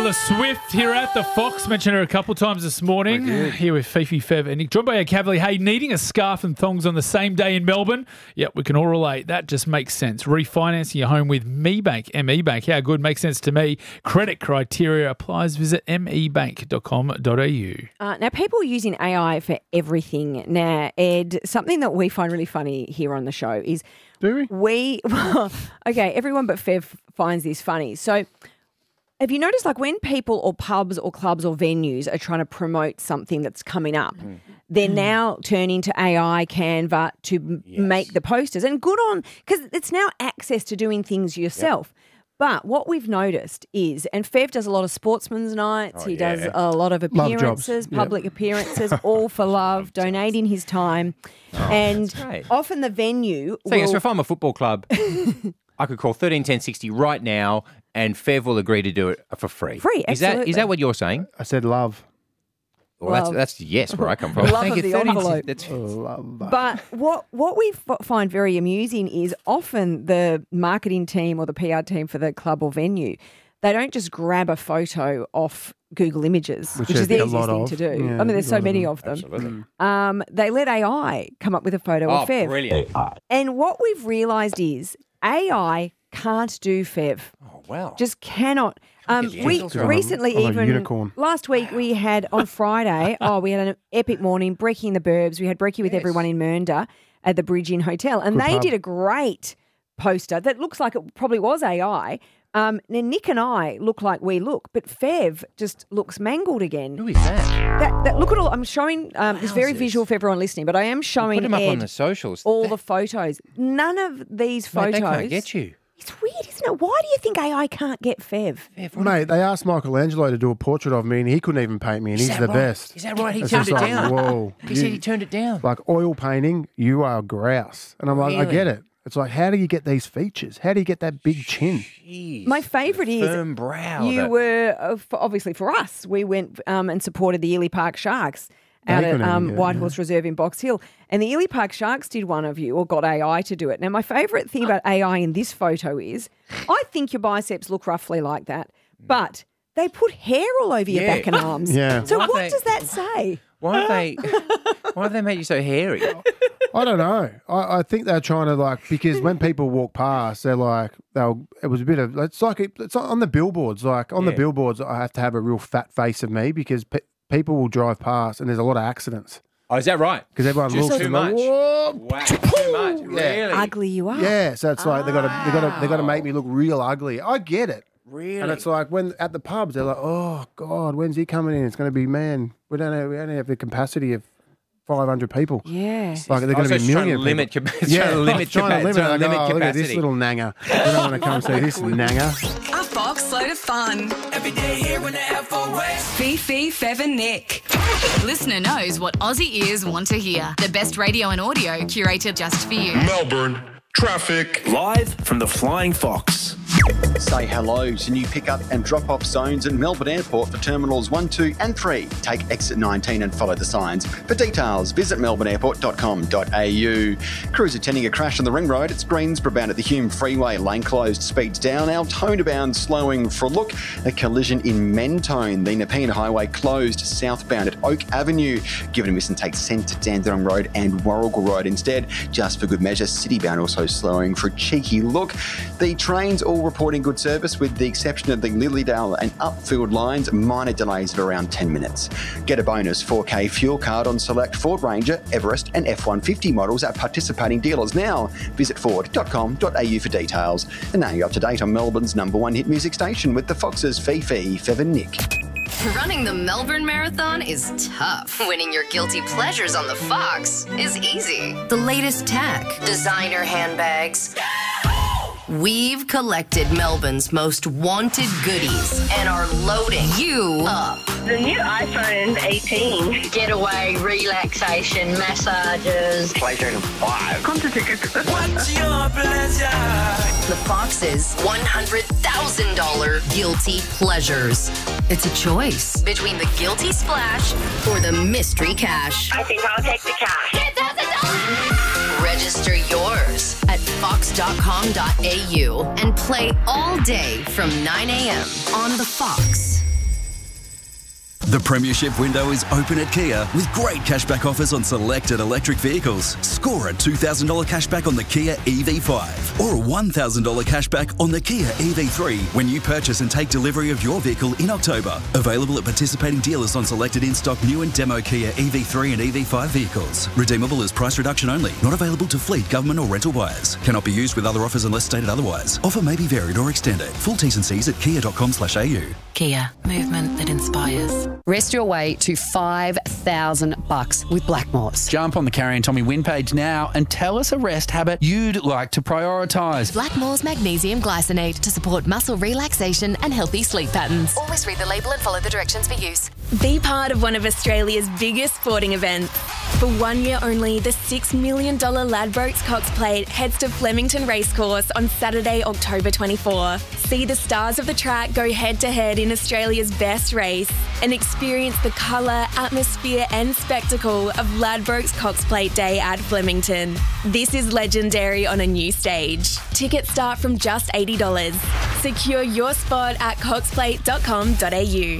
Taylor Swift here at the Fox. Mentioned her a couple times this morning. Here with Fifi, Fev and Nick. Joined by Cavalier. Hey, needing a scarf and thongs on the same day in Melbourne? Yep, we can all relate. That just makes sense. Refinancing your home with MeBank. MeBank. How good? Makes sense to me. Credit criteria applies. Visit mebank.com.au. Now, people are using AI for everything. Now, Ed, something that we find really funny here on the show is... Do we? Okay, everyone but Fev finds this funny. So... have you noticed, like, when people or pubs or clubs or venues are trying to promote something that's coming up, they're now turning to AI, Canva to make the posters. And good on, because it's now access to doing things yourself. Yep. But what we've noticed is, and Fev does a lot of sportsman's nights, he does a lot of appearances, public appearances, all for love, donating his time. And often the venue So if I'm a football club, I could call 131060 right now and Fev will agree to do it for free. Free, absolutely. Is that what you're saying? I said love. Well, that's yes, where I come from. Love of the envelope. Love. But what we find very amusing is often the marketing team or the PR team for the club or venue, they don't just grab a photo off Google Images, which is the easiest thing to do. Yeah, I mean, there's so many of them. Absolutely. They let AI come up with a photo of Fev. Brilliant. And what we've realised is AI can't do Fev. Oh, wow. Just cannot. We recently, I'm a even unicorn. last week, we had on Friday, we had an epic morning, Brekkie in the Burbs. We had Brekkie with everyone in Mernda at the Bridge Inn Hotel. And they did a great poster that looks like it probably was AI. Now, Nick and I look like we look, but Fev just looks mangled again. Who is that? That look at all. I'm showing this very visual for everyone listening, but I am showing Put them up Ed on the socials. all the photos. None of these photos. Mate, they can't get you. It's weird, isn't it? Why do you think AI can't get Fev? Mate, they asked Michelangelo to do a portrait of me and he couldn't even paint me and he's the best. Is that right? He It's turned just it like, down. Whoa. He said he turned it down. Like oil painting, you are grouse. And I'm like, I Really? get it. It's like, how do you get these features? How do you get that big chin? Jeez, My favourite is firm brow. you were, obviously for us, we went and supported the Ely Park Sharks out They at couldn't even get it, Whitehorse Reserve in Box Hill. And the Ely Park Sharks did one of you or got AI to do it. Now, my favourite thing about AI in this photo is I think your biceps look roughly like that, but they put hair all over your back and arms. Yeah. So Why what they- does that say? Why have they made you so hairy? I don't know. I think they're trying to because when people walk past, they're like, it was a bit of, it's on the billboards. Like on the billboards, I have to have a real fat face of me because people will drive past and there's a lot of accidents. Oh, is that right? Because everyone Just looks too and they're much. like, whoa. Wow, too much. Really? Ugly you are. Yeah, so it's like they got to make me look real ugly. I get it. Really? And it's like when at the pubs they're like, oh God, when's he coming in? It's going to be we only have the capacity of 500 people. Yeah. Like they're going to be a million. Limit people. capacity. Yeah, limit capacity. Like, Limit look at this capacity. little nanger. We don't want to come see this nanger. A Fox load of fun. Every day here when the F4 Fifi, Fev and Nick. Listener knows what Aussie ears want to hear. The best radio and audio curated just for you. Melbourne traffic. Live from the Flying Fox. Say hello to new pick-up and drop-off zones at Melbourne Airport for Terminals 1, 2 and 3. Take exit 19 and follow the signs. For details, visit melbourneairport.com.au. Crews attending a crash on the Ring Road. It's Greensboro bound at the Hume Freeway. Lane closed, speeds down. Altona bound slowing for a look. A collision in Mentone. The Nepean Highway closed southbound at Oak Avenue. Given a miss and take centre Dandenong Road and Warrigal Road instead. Just for good measure, City bound also slowing for a cheeky look. The trains all reporting good service with the exception of the Lilydale and Upfield lines, minor delays of around 10 minutes. Get a bonus 4K fuel card on select Ford Ranger, Everest and F-150 models at participating dealers now. Visit ford.com.au for details. And now you're up to date on Melbourne's #1 hit music station with the Foxes Fifi, Fev and Nick. Running the Melbourne Marathon is tough. Winning your guilty pleasures on the Fox is easy. The latest tech, designer handbags. We've collected Melbourne's most wanted goodies and are loading you up. The new iPhone 18. Getaway, relaxation, massages. PlayStation 5. Concert tickets. What's your pleasure? The Fox's $100,000 guilty pleasures. It's a choice between the guilty splash or the mystery cash. I think I'll take the cash. $10,000! Register yours at fox.com.au and play all day from 9 a.m. on The Fox. The premiership window is open at Kia with great cashback offers on selected electric vehicles. Score a $2,000 cashback on the Kia EV5 or a $1,000 cashback on the Kia EV3 when you purchase and take delivery of your vehicle in October. Available at participating dealers on selected in-stock new and demo Kia EV3 and EV5 vehicles. Redeemable as price reduction only. Not available to fleet, government or rental buyers. Cannot be used with other offers unless stated otherwise. Offer may be varied or extended. Full T's and C's at kia.com/au. Kia, movement that inspires. Rest your way to $5,000 with Blackmores. Jump on the Carrie and Tommy win page now and tell us a rest habit you'd like to prioritise. Blackmores Magnesium Glycinate to support muscle relaxation and healthy sleep patterns. Always read the label and follow the directions for use. Be part of one of Australia's biggest sporting events. For 1 year only, the $6 million Ladbrokes Cox Plate heads to Flemington Racecourse on Saturday, October 24. See the stars of the track go head-to-head in Australia's best race and experience the colour, atmosphere and spectacle of Ladbrokes Cox Plate Day at Flemington. This is legendary on a new stage. Tickets start from just $80. Secure your spot at coxplate.com.au.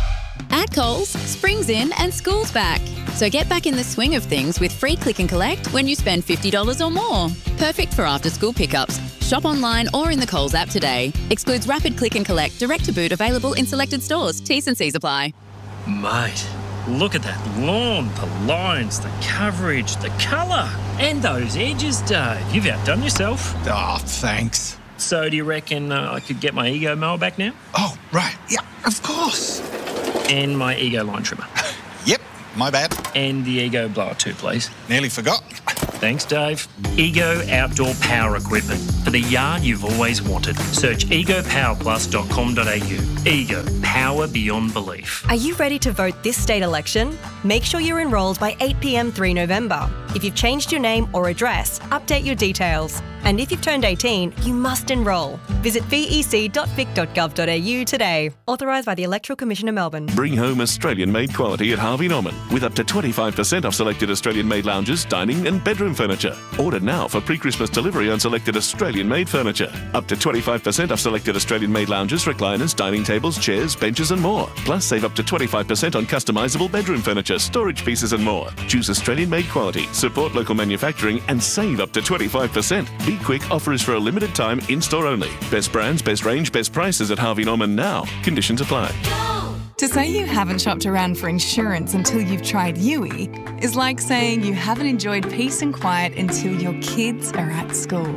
At Coles, spring's in and school's back. So get back in the swing of things with free click and collect when you spend $50 or more. Perfect for after-school pickups. Shop online or in the Coles app today. Excludes rapid click and collect, direct to boot, available in selected stores. T's and C's apply. Mate, look at that lawn, the lines, the coverage, the colour, and those edges, Dave. You've outdone yourself. Oh, thanks. So do you reckon I could get my Ego mower back now? Oh, right. Yeah, of course. And my Ego line trimmer. Yep, my bad. And the Ego blower too, please. Nearly forgot. Thanks, Dave. Ego Outdoor Power Equipment for the yard you've always wanted. Search egopowerplus.com.au. Ego, power beyond belief. Are you ready to vote this state election? Make sure you're enrolled by 8 p.m. 3 November. If you've changed your name or address, update your details. And if you've turned 18, you must enrol. Visit vec.vic.gov.au today. Authorised by the Electoral Commission of Melbourne. Bring home Australian-made quality at Harvey Norman with up to 25% off selected Australian-made lounges, dining and bedroom furniture. Order now for pre-Christmas delivery on selected Australian-made furniture. Up to 25% off selected Australian-made lounges, recliners, dining tables, chairs, benches and more. Plus save up to 25% on customisable bedroom furniture, storage pieces and more. Choose Australian-made quality, support local manufacturing and save up to 25%. Be quick, offer is for a limited time, in-store only. Best brands, best range, best prices at Harvey Norman now. Conditions apply. To say you haven't shopped around for insurance until you've tried Yui is like saying you haven't enjoyed peace and quiet until your kids are at school.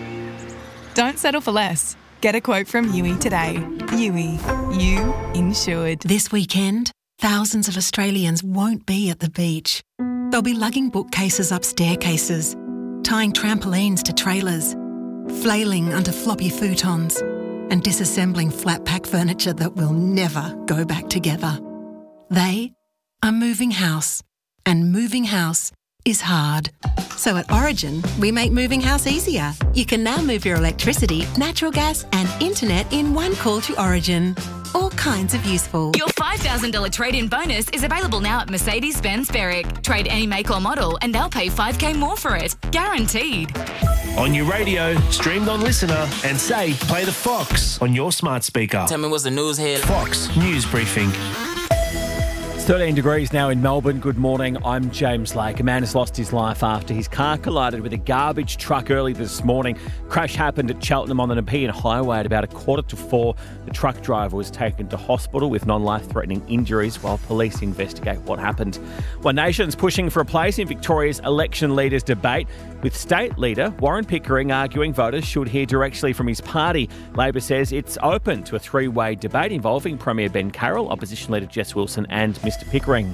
Don't settle for less. Get a quote from Yui today. Yui, you insured. This weekend, thousands of Australians won't be at the beach. They'll be lugging bookcases up staircases, tying trampolines to trailers, flailing under floppy futons, and disassembling flat-pack furniture that will never go back together. They are moving house, and moving house is hard. So at Origin, we make moving house easier. You can now move your electricity, natural gas and internet in one call to Origin. All kinds of useful. Your $5,000 trade-in bonus is available now at Mercedes-Benz Berwick. Trade any make or model and they'll pay $5,000 more for it. Guaranteed. On your radio, streamed on Listener, and say, play the Fox on your smart speaker. Tell me what's the news here. Fox News Briefing. It's 13 degrees now in Melbourne. Good morning. I'm James Lake. A man has lost his life after his car collided with a garbage truck early this morning. Crash happened at Cheltenham on the Nepean Highway at about 3:45. The truck driver was taken to hospital with non-life-threatening injuries while police investigate what happened. One Nation's pushing for a place in Victoria's election leaders debate, with State Leader Warren Pickering arguing voters should hear directly from his party. Labor says it's open to a three-way debate involving Premier Ben Carroll, Opposition Leader Jess Wilson and Mr Pickering.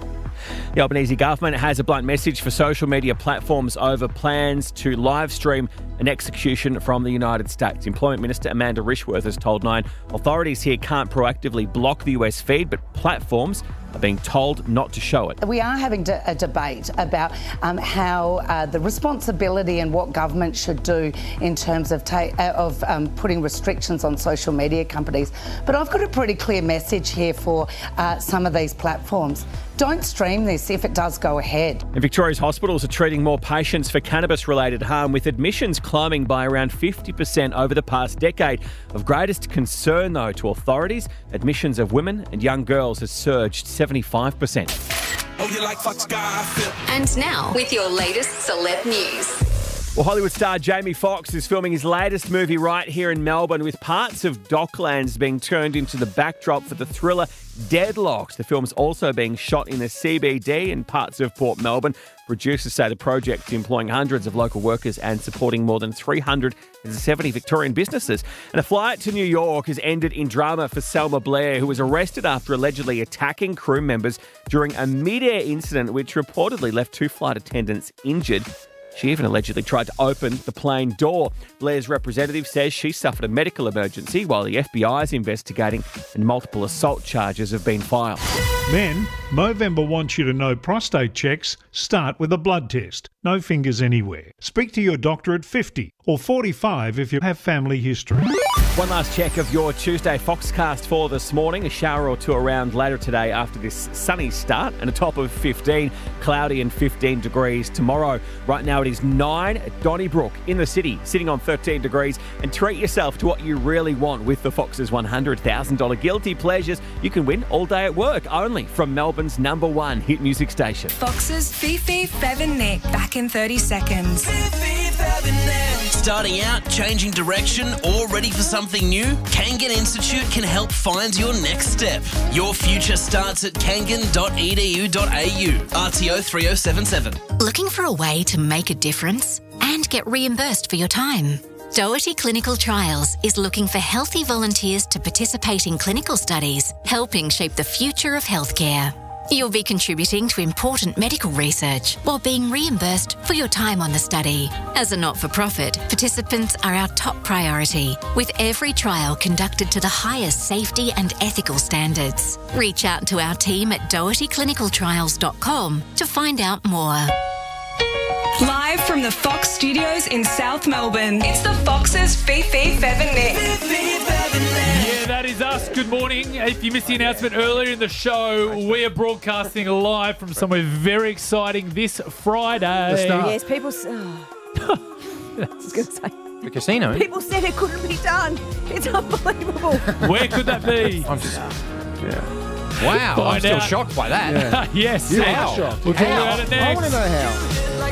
The Albanese government has a blunt message for social media platforms over plans to live stream an execution from the United States. Employment Minister Amanda Rishworth has told Nine authorities here can't proactively block the US feed, but platforms are being told not to show it. We are having a debate about how the responsibility and what government should do in terms of putting restrictions on social media companies. But I've got a pretty clear message here for some of these platforms. Don't stream this if it does go ahead. And Victoria's hospitals are treating more patients for cannabis-related harm, with admissions climbing by around 50% over the past decade. Of greatest concern, though, to authorities, admissions of women and young girls has surged 75%. And now, with your latest celeb news. Well, Hollywood star Jamie Foxx is filming his latest movie right here in Melbourne, with parts of Docklands being turned into the backdrop for the thriller Deadlocked. The film's also being shot in the CBD and parts of Port Melbourne. Producers say the project is employing hundreds of local workers and supporting more than 370 Victorian businesses. And a flight to New York has ended in drama for Selma Blair, who was arrested after allegedly attacking crew members during a mid-air incident which reportedly left 2 flight attendants injured. She even allegedly tried to open the plane door. Blair's representative says she suffered a medical emergency while the FBI is investigating, and multiple assault charges have been filed. Men, Movember wants you to know prostate checks start with a blood test. No fingers anywhere. Speak to your doctor at 50 or 45 if you have family history. One last check of your Tuesday Foxcast for this morning. A shower or two around later today after this sunny start, and a top of 15, cloudy and 15 degrees tomorrow. Right now it is 9 at Donnybrook in the city, sitting on 13 degrees. And treat yourself to what you really want with the Fox's $100,000 Guilty Pleasures. You can win all day at work, only from Melbourne's #1 hit music station. Fox's Fifi, Fev and Nick, back in 30 seconds. Starting out, changing direction, or ready for something new? Kangan Institute can help find your next step. Your future starts at kangan.edu.au. RTO 3077. Looking for a way to make a difference and get reimbursed for your time? Doherty Clinical Trials is looking for healthy volunteers to participate in clinical studies, helping shape the future of healthcare. You'll be contributing to important medical research while being reimbursed for your time on the study. As a not-for-profit, participants are our top priority, with every trial conducted to the highest safety and ethical standards. Reach out to our team at dohertyclinicaltrials.com to find out more. Live from the Fox Studios in South Melbourne, it's the Fox's Fifi, Fev and Nick. Yeah, that is us. Good morning. If you missed the announcement earlier in the show, we are broadcasting live from somewhere very exciting this Friday. Yes, people... I was going to say... The casino? People said it couldn't be done. It's unbelievable. Where could that be? I'm just... Yeah. Wow, I'm still shocked by that. Yes. How? We'll talk about it next. I want to know how.